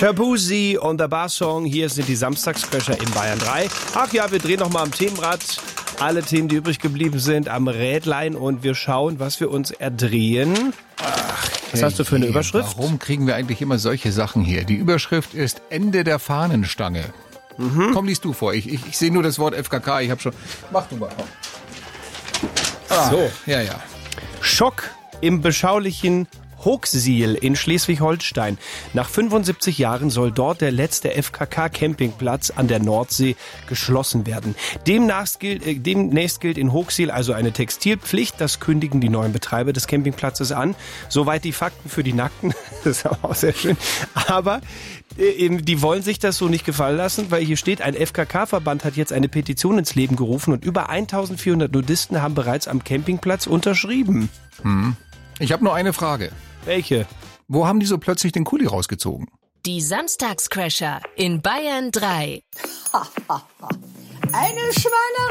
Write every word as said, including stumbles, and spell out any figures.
Shabuzi und der Barsong. Hier sind die Samstagscrasher in Bayern drei. Ach ja, wir drehen nochmal am Themenrad. Alle Themen, die übrig geblieben sind, am Rädlein. Und wir schauen, was wir uns erdrehen. Ach, was hast du für eine Überschrift? Warum kriegen wir eigentlich immer solche Sachen hier? Die Überschrift ist Ende der Fahnenstange. Mhm. Komm, liest du vor. Ich, ich, ich sehe nur das Wort F K K. Ich habe schon... Mach du mal. Ah, so. Ja, ja. Schock im beschaulichen Hochsiel in Schleswig-Holstein. Nach fünfundsiebzig Jahren soll dort der letzte F K K-Campingplatz an der Nordsee geschlossen werden. Demnächst gilt, äh, demnächst gilt in Hochsiel also eine Textilpflicht. Das kündigen die neuen Betreiber des Campingplatzes an. Soweit die Fakten für die Nackten. Das ist auch sehr schön. Aber äh, die wollen sich das so nicht gefallen lassen, weil hier steht, ein F K K-Verband hat jetzt eine Petition ins Leben gerufen und über eintausendvierhundert Nudisten haben bereits am Campingplatz unterschrieben. Hm. Ich habe nur eine Frage. Welche? Wo haben die so plötzlich den Kuli rausgezogen? Die Samstagscrasher in Bayern drei. Eine Schweinerei.